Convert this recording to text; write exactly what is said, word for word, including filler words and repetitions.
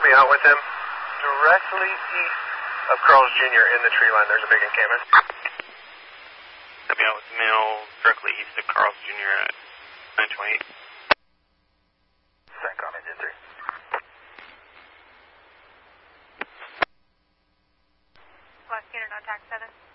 me out with him. Directly east of Carl's Junior in the tree line, there's a big encampment. Help me out with male directly east of Carl's Junior at nine twenty-eight. CENTCOM engine three. West Skinner, no tax seven.